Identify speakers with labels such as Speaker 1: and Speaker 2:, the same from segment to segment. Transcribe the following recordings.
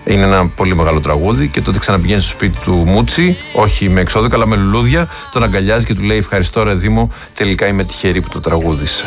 Speaker 1: Είναι ένα πολύ μεγάλο τραγούδι και τότε ξαναπηγαίνει στο σπίτι του Μούτσι, όχι με εξώδικα αλλά με λουλούδια, τον αγκαλιάζει και του λέει ευχαριστώ ρε Δήμο, τελικά είμαι τυχερή που το τραγούδισα.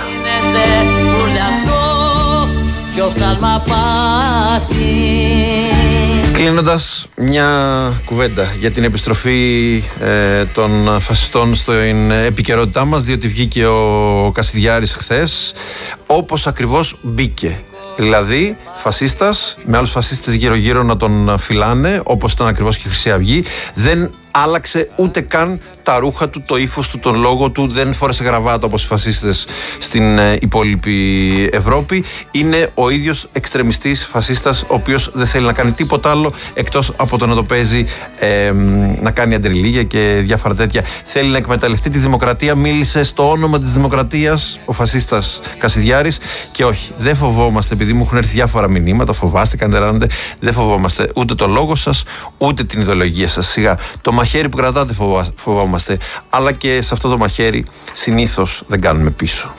Speaker 1: Κλείνοντας, μια κουβέντα για την επιστροφή των φασιστών στην επικαιρότητά μας, διότι βγήκε ο Κασιδιάρης χθες όπως ακριβώς μπήκε. Δηλαδή φασίστας με άλλους φασίστες γύρω-γύρω να τον φυλάνε, όπως ήταν ακριβώς και η Χρυσή Αυγή. Δεν άλλαξε ούτε καν τα ρούχα του, το ύφος του, τον λόγο του. Δεν φόρεσε γραβάτα όπως οι φασίστες στην υπόλοιπη Ευρώπη. Είναι ο ίδιος εξτρεμιστής φασίστας, ο οποίος δεν θέλει να κάνει τίποτα άλλο εκτός από το να το παίζει, να κάνει αντριλίγια και διάφορα τέτοια. Θέλει να εκμεταλλευτεί τη δημοκρατία. Μίλησε στο όνομα της δημοκρατίας ο φασίστας Κασιδιάρης. Και όχι, δεν φοβόμαστε, επειδή μου έχουν έρθει διάφορα μηνύματα, φοβάστε, κάντε, δεν φοβόμαστε ούτε το λόγο σας, ούτε την ιδεολογία σας. Σιγά, το μαχαίρι που κρατάτε φοβόμαστε, αλλά και σε αυτό το μαχαίρι συνήθως δεν κάνουμε πίσω.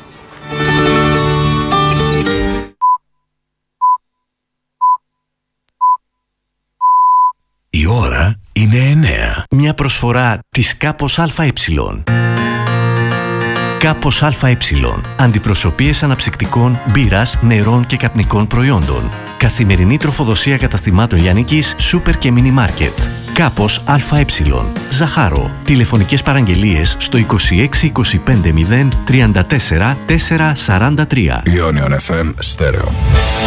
Speaker 2: Η ώρα είναι 9. Μια προσφορά της Κάπος ΑΕ. Κάπος ΑΕ. Αντιπροσωπείες αναψυκτικών, μπύρας, νερών και καπνικών προϊόντων. Καθημερινή τροφοδοσία καταστημάτων λιανικής, σούπερ και μίνι μάρκετ. Κάπος ΑΕ. Ζαχάρο. Τηλεφωνικές παραγγελίες στο 26 25 0 34 443.
Speaker 3: Ionion FM Stereo.